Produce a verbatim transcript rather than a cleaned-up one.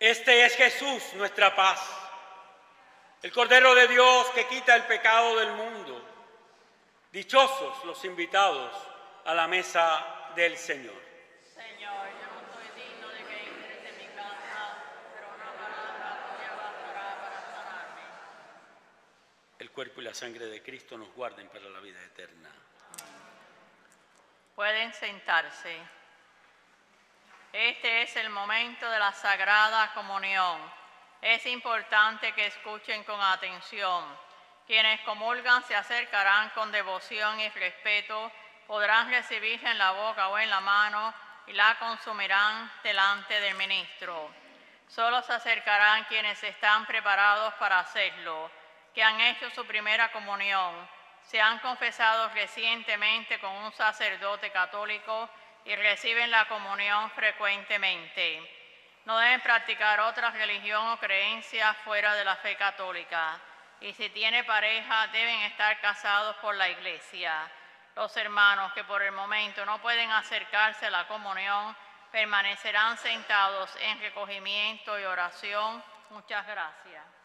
Este es Jesús, nuestra paz, el Cordero de Dios que quita el pecado del mundo. Dichosos los invitados a la mesa del Señor. Señor, yo no soy digno de que entres en mi casa, pero una palabra tuya bastará para sanarme. El cuerpo y la sangre de Cristo nos guarden para la vida eterna. Pueden sentarse. Este es el momento de la Sagrada Comunión. Es importante que escuchen con atención. Quienes comulgan se acercarán con devoción y respeto, podrán recibirla en la boca o en la mano y la consumirán delante del ministro. Solo se acercarán quienes están preparados para hacerlo, que han hecho su primera comunión, se han confesado recientemente con un sacerdote católico y reciben la comunión frecuentemente. No deben practicar otra religión o creencia fuera de la fe católica. Y si tiene pareja, deben estar casados por la Iglesia. Los hermanos que por el momento no pueden acercarse a la comunión permanecerán sentados en recogimiento y oración. Muchas gracias.